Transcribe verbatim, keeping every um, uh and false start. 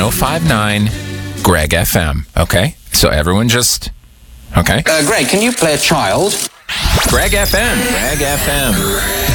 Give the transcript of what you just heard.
oh five nine Greg F M. Okay? So everyone just... Okay? Uh, Greg, can you play a child? Greg F M. Greg F M.